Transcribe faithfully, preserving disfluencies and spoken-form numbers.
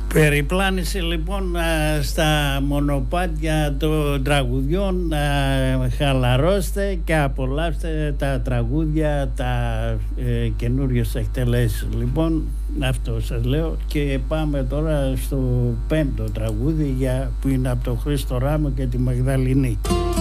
Περιπλάνηση λοιπόν στα μονοπάτια των τραγουδιών. Χαλαρώστε και απολαύστε τα τραγούδια, τα ε, καινούριες εκτελέσεις. Λοιπόν, αυτό σας λέω και πάμε τώρα στο πέμπτο τραγούδι για, που είναι από τον Χρήστο Ράμο και τη Μαγδαληνή.